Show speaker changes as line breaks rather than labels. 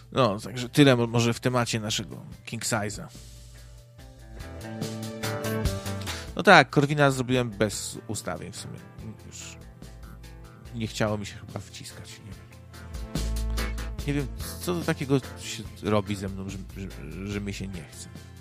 No, także tyle może w temacie naszego King Size'a. No tak, Korwina zrobiłem bez ustawień w sumie. Już nie chciało mi się chyba wciskać. Nie wiem co to takiego się robi ze mną, że mi się nie chce.